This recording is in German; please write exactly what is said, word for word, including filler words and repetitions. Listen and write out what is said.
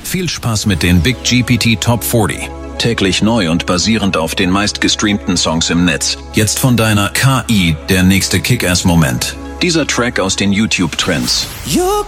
Viel Spaß mit den Big G P T Top vierzig. Täglich neu und basierend auf den meistgestreamten Songs im Netz. Jetzt von deiner K I der nächste Kick-Ass-Moment. Dieser Track aus den YouTube-Trends. You